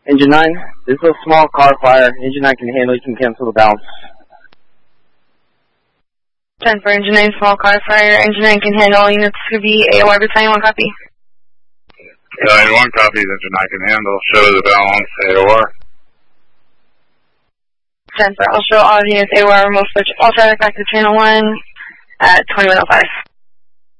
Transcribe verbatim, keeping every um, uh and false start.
Engine nine, this is a small car fire. Engine nine can handle, you can cancel the balance. ten for Engine nine, small car fire. Engine nine can handle, units to be A O R Battalion one copy. Battalion one copy, Engine nine can handle, show the balance, A O R. ten for, I'll show all the units A O R, remote switch, all traffic back to channel one at twenty-one oh five.